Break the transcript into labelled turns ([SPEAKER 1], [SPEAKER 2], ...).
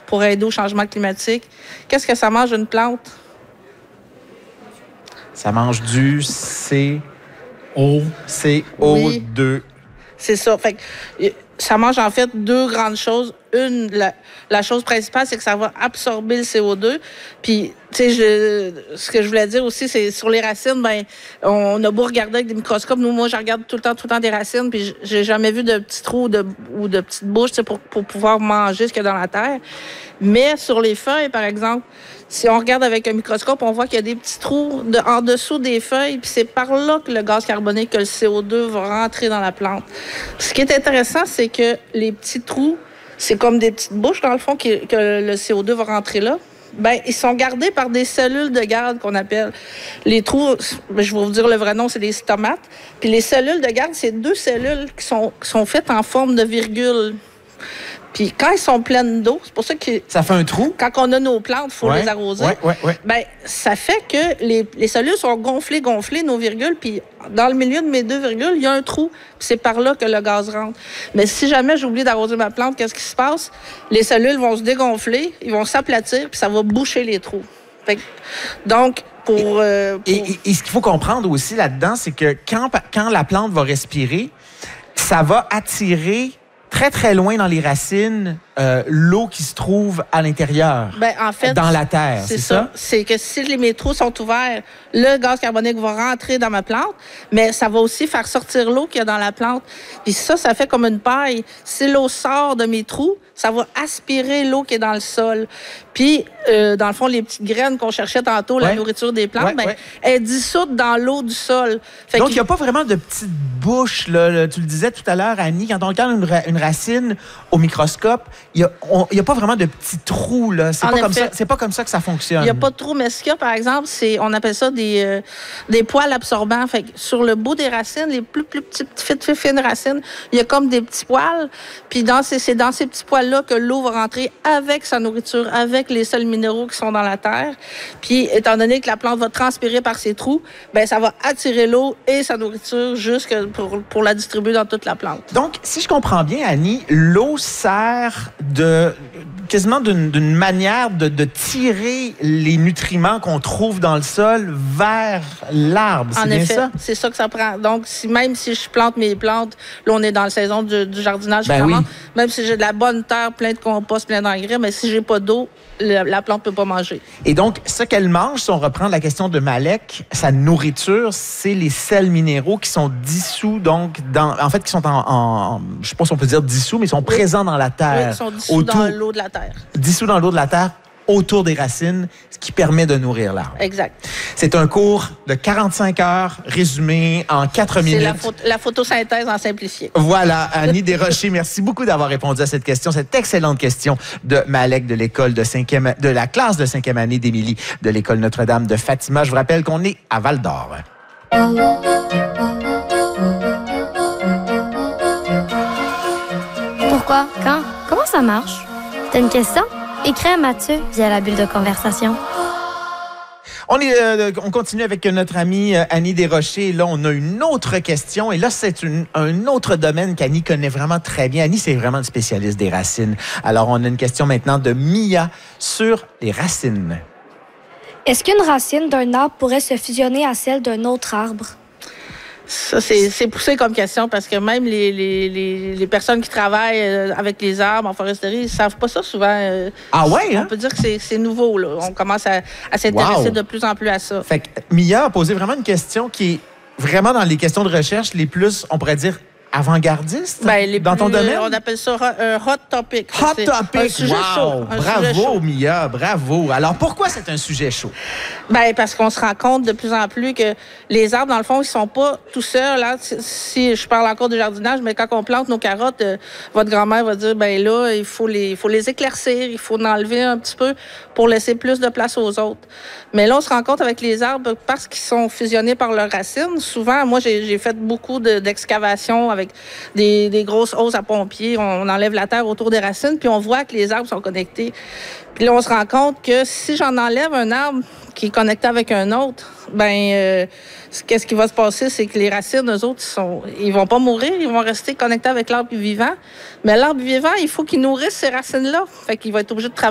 [SPEAKER 1] pour aider au changement climatique. Qu'est-ce que ça mange une plante?
[SPEAKER 2] Ça mange du CO2.
[SPEAKER 1] Oui. C'est ça. Fait que, ça mange en fait deux grandes choses. Une, la chose principale, c'est que ça va absorber le CO2. Puis, tu sais, ce que je voulais dire aussi, c'est sur les racines, ben, on a beau regarder avec des microscopes. Moi, je regarde tout le temps des racines, puis j'ai jamais vu de petits trous ou de petites bouches, tu sais, pour pouvoir manger ce qu'il y a dans la terre. Mais sur les feuilles, par exemple, si on regarde avec un microscope, on voit qu'il y a des petits trous en dessous des feuilles, puis c'est par là que le gaz carbonique, que le CO2 va rentrer dans la plante. Ce qui est intéressant, c'est que les petits trous, c'est comme des petites bouches, dans le fond, que le CO2 va rentrer là. Bien, ils sont gardés par des cellules de garde qu'on appelle. Les trous, je vais vous dire le vrai nom, c'est des stomates. Puis les cellules de garde, c'est deux cellules qui sont faites en forme de virgule. Puis quand ils sont pleines d'eau, c'est pour ça que...
[SPEAKER 2] Ça fait un trou?
[SPEAKER 1] Quand on a nos plantes, il faut les arroser.
[SPEAKER 2] Oui.
[SPEAKER 1] Bien, ça fait que les cellules sont gonflées, nos virgules, puis dans le milieu de mes deux virgules, il y a un trou. Puis c'est par là que le gaz rentre. Mais si jamais j'oublie d'arroser ma plante, qu'est-ce qui se passe? Les cellules vont se dégonfler, ils vont s'aplatir, puis ça va boucher les trous. Fait que, donc... Et
[SPEAKER 2] ce qu'il faut comprendre aussi là-dedans, c'est que quand la plante va respirer, ça va attirer très, très loin dans les racines l'eau qui se trouve à l'intérieur,
[SPEAKER 1] en fait,
[SPEAKER 2] dans la terre, c'est ça?
[SPEAKER 1] C'est que si mes trous sont ouverts, le gaz carbonique va rentrer dans ma plante, mais ça va aussi faire sortir l'eau qu'il y a dans la plante. Puis ça fait comme une paille. Si l'eau sort de mes trous, ça va aspirer l'eau qui est dans le sol. Puis, dans le fond, les petites graines qu'on cherchait tantôt, la nourriture des plantes, elle est dissoute dans l'eau du sol.
[SPEAKER 2] Donc, il n'y a pas vraiment de petites bouches, là. Tu le disais tout à l'heure, Annie, quand on regarde une racine au microscope, il n'y a pas vraiment de petits trous, là. C'est pas comme ça que ça fonctionne.
[SPEAKER 1] Il n'y a pas de trous, mais ce qu'il y a, par exemple, on appelle ça des poils absorbants. Fait que sur le bout des racines, les plus petites, fines racines, il y a comme des petits poils. Puis c'est dans ces petits poils-là que l'eau va rentrer avec sa nourriture, avec les sels minéraux qui sont dans la terre. Puis, étant donné que la plante va transpirer par ces trous, ça va attirer l'eau et sa nourriture jusque pour la distribuer dans toute la plante.
[SPEAKER 2] Donc, si je comprends bien, Annie, l'eau sert quasiment d'une manière de tirer les nutriments qu'on trouve dans le sol vers l'arbre.
[SPEAKER 1] En effet, ça? C'est ça que ça prend. Donc, même si je plante mes plantes, là, on est dans la saison du jardinage, même si j'ai de la bonne terre, plein de compost, plein d'engrais, mais si j'ai pas d'eau, la plante peut pas manger.
[SPEAKER 2] Et donc, ce qu'elle mange, si on reprend la question de Malek, sa nourriture, c'est les sels minéraux qui sont dissous, donc, qui sont je sais pas si on peut dire dissous, mais ils sont présents dans la terre.
[SPEAKER 1] Oui, ils sont dissous dans l'eau de la terre.
[SPEAKER 2] Dissous dans l'eau de la terre, autour des racines, ce qui permet de nourrir l'arbre.
[SPEAKER 1] Exact.
[SPEAKER 2] C'est un cours de 45 heures résumé en 4 minutes.
[SPEAKER 1] C'est la photosynthèse en simplifié.
[SPEAKER 2] Voilà, Annie Desrochers, merci beaucoup d'avoir répondu à cette excellente question de Malek de de la classe de 5e année d'Émilie de l'École Notre-Dame de Fatima. Je vous rappelle qu'on est à Val-d'Or.
[SPEAKER 3] Pourquoi? Quand? Comment ça marche? T'as une question? Écris à Mathieu via la bulle de conversation.
[SPEAKER 2] On continue avec notre amie Annie Desrochers. Là, on a une autre question. Et là, c'est un autre domaine qu'Annie connaît vraiment très bien. Annie, c'est vraiment une spécialiste des racines. Alors, on a une question maintenant de Mia sur les racines.
[SPEAKER 4] Est-ce qu'une racine d'un arbre pourrait se fusionner à celle d'un autre arbre?
[SPEAKER 1] Ça, c'est poussé comme question parce que même les personnes qui travaillent avec les arbres en foresterie, ils savent pas ça souvent.
[SPEAKER 2] Ah ouais?
[SPEAKER 1] On peut dire que c'est nouveau, là. On commence à s'intéresser de plus en plus à ça.
[SPEAKER 2] Fait que Mia a posé vraiment une question qui est vraiment dans les questions de recherche les plus, on pourrait dire, avant-gardiste dans ton domaine?
[SPEAKER 1] On appelle ça un hot topic.
[SPEAKER 2] Hot topic,
[SPEAKER 1] un sujet chaud.
[SPEAKER 2] Bravo, Mia, bravo. Alors, pourquoi c'est un sujet chaud?
[SPEAKER 1] Parce qu'on se rend compte de plus en plus que les arbres, dans le fond, ils sont pas tout seuls. Là. Si je parle encore de jardinage, mais quand on plante nos carottes, votre grand-mère va dire, là, il faut les éclaircir, il faut en enlever un petit peu pour laisser plus de place aux autres. Mais là, on se rend compte avec les arbres, parce qu'ils sont fusionnés par leurs racines, souvent, moi, j'ai fait beaucoup d'excavations avec des grosses hausses à pompiers. On enlève la terre autour des racines, puis on voit que les arbres sont connectés. Puis là, on se rend compte que si j'en enlève un arbre qui est connecté avec un autre, qu'est-ce qui va se passer? C'est que les racines, eux autres, ils vont pas mourir, ils vont rester connectés avec l'arbre vivant. Mais l'arbre vivant, il faut qu'il nourrisse ces racines-là. Fait qu'il va être obligé de travailler.